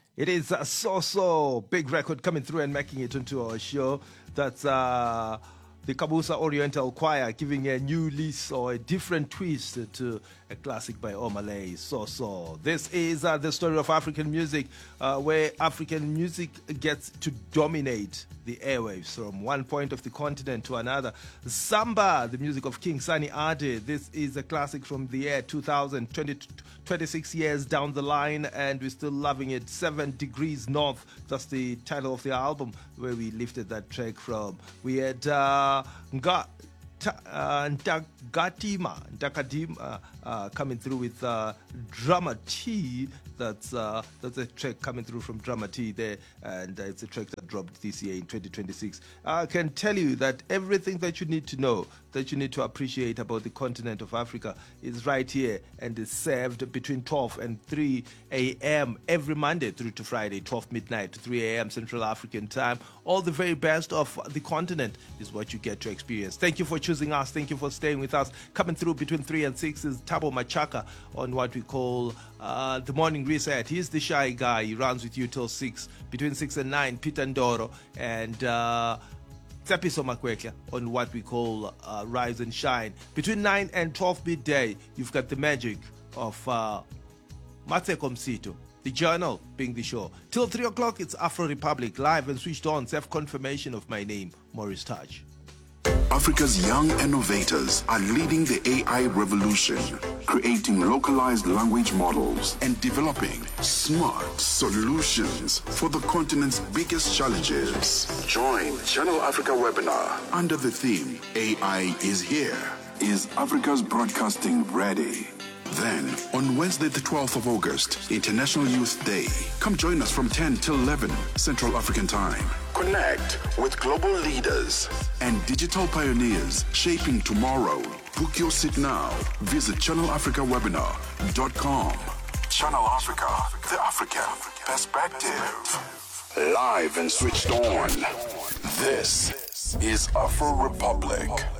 It is a so big record coming through and making it into our show. That's the Kabusa Oriental Choir giving a new lease or a different twist to a classic by Omalay. This is the story of African music, where African music gets to dominate the airwaves from one point of the continent to another. Samba, the music of King Sunny Ade. This is a classic from the year 2000, 26 years down the line, and we're still loving it. 7 Degrees North, that's the title of the album where we lifted that track from. We had Ndakadima coming through with Drama T. That's a track coming through from Drama T there, and it's a track that dropped this year in 2026. I can tell you that everything that you need to know, that you need to appreciate about the continent of Africa is right here, and is served between 12 and 3 a.m. every Monday through to Friday, 12 midnight to 3 a.m. Central African time. All the very best of the continent is what you get to experience. Thank you for choosing us. Thank you for staying with us. Coming through between 3 and 6 is Tabo Machaka on what we call the morning reset. He's the shy guy. He runs with you till 6. Between 6 and 9, Peter Ndoro and Tsepiso Makwekya on what we call Rise and Shine. Between 9 and 12 midday, you've got the magic of Matseko Msito, the journal being the show. Till 3 o'clock, it's Afro Republic, live and switched on. Self-confirmation of my name, Maurice Touch. Africa's young innovators are leading the AI revolution, creating localized language models and developing smart solutions for the continent's biggest challenges. Join Channel Africa webinar under the theme AI is here. Is Africa's broadcasting ready? Then, on Wednesday the 12th of August, International Youth Day, come join us from 10 till 11 Central African Time. Connect with global leaders and digital pioneers shaping tomorrow. Book your seat now. Visit channelafricawebinar.com. Channel Africa, the African perspective. Live and switched on. This is Afro Republic.